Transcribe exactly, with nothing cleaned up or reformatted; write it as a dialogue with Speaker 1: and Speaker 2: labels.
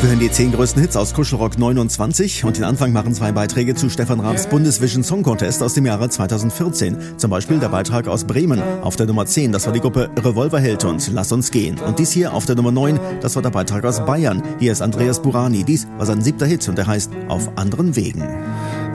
Speaker 1: Wir hören die zehn größten Hits aus Kuschelrock neunundzwanzig und den Anfang machen zwei Beiträge zu Stefan Raabs Bundesvision Song Contest aus dem Jahre zweitausendvierzehn. Zum Beispiel der Beitrag aus Bremen auf der Nummer zehn, das war die Gruppe Revolverheld und Lass uns gehen. Und dies hier auf der Nummer neun, das war der Beitrag aus Bayern. Hier ist Andreas Burani, dies war sein siebter Hit und der heißt Auf anderen Wegen.